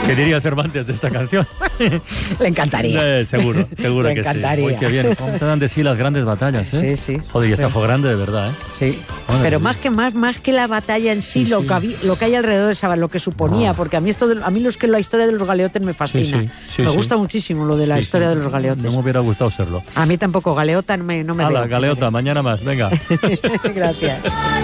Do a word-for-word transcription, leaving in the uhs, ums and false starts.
¿Qué diría Cervantes de esta canción? Le encantaría. Eh, seguro, seguro Le que encantaría. sí. Uy, qué bien. ¿Cómo te dan de sí las grandes batallas, eh? Sí, sí. Joder, y esta Sí. fue grande de verdad, ¿eh? Sí, Madre pero mía. más que más, más que la batalla en sí, Sí, lo sí. que había- lo que hay alrededor de esa, lo que suponía, Ah. porque a mí esto, de- a mí los que la historia de los galeotes me fascina. Sí, sí, sí, me sí. gusta muchísimo lo de la Sí, historia sí. de los galeotes. No me hubiera gustado serlo. A mí tampoco, galeota no me, no me Hala, veo. galeota, mañana más, venga. Gracias.